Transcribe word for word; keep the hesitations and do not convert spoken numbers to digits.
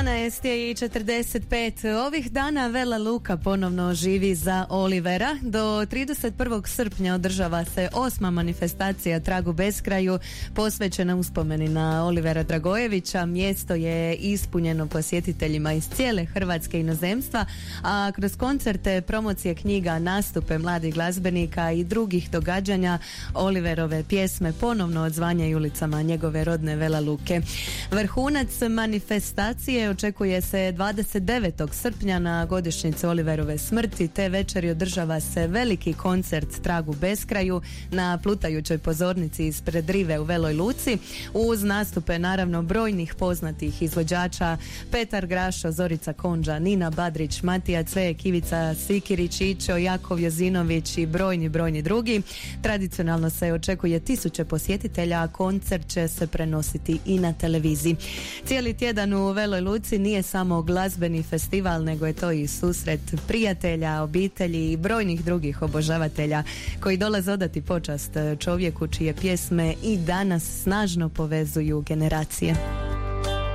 dvanaest je i četrdeset pet. Ovih dana Vela Luka ponovno živi za Olivera. Do trideset prvog srpnja održava se osma manifestacija Tragu beskraju, posvećena uspomeni na Olivera Dragojevića. Mjesto je ispunjeno posjetiteljima iz cijele Hrvatske i inozemstva, a kroz koncerte, promocije knjiga, nastupe mladih glazbenika i drugih događanja Oliverove pjesme ponovno odzvanjaju ulicama njegove rodne Vela Luke. Vrhunac manifestacije očekuje se dvadeset devetog srpnja na godišnjicu Oliverove smrti. Te večeri održava se veliki koncert Tragu beskraju na plutajućoj pozornici ispred rive u Veloj Luci, uz nastupe naravno brojnih poznatih izvođača: Petar Grašo, Zorica Konđa, Nina Badrić, Matija Cvek, Ivica Sikirić, Ičo, Jakov Jozinović i brojni, brojni drugi. Tradicionalno se očekuje tisuće posjetitelja, a koncert će se prenositi i na televiziji. Cijeli tjedan u Veloj Luci nije samo glazbeni festival, nego je to i susret prijatelja, obitelji i brojnih drugih obožavatelja koji dolaze odati počast čovjeku čije pjesme i danas snažno povezuju generacije.